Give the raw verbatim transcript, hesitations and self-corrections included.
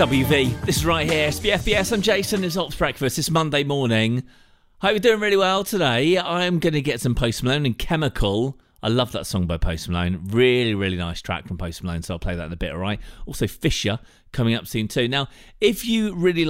W V, this is right here, S B F B S, I'm Jason, it's Ops Breakfast, it's Monday morning. Hope you're doing really well today. I'm going to get some Post Malone and Chemical. I love that song by Post Malone, really, really nice track from Post Malone, so I'll play that in a bit, alright? Also Fisher, coming up soon too. Now, if you really